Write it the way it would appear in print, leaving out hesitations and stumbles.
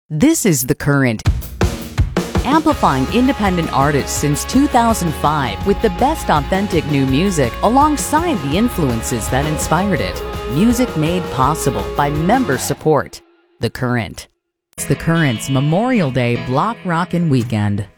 This is The Current, amplifying independent artists since 2005 with the best authentic new music alongside the influences that inspired it. Music made possible by member support. The Current. It's The Current's Memorial Day Block Rockin' Weekend.